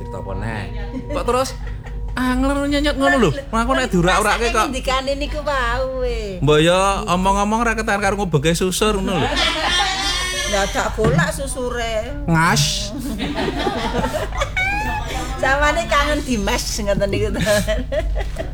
cerita apa neh. Kok terus angler nyenyet ngono lho. Aku nek diurak-urake kok. Ndikane niku wae. Mbok yo omong-omong ra ketar karo ngobengke susur ngono lho. Lah dak golak susure. Ngas. Samane kangen Dimas ngoten niku.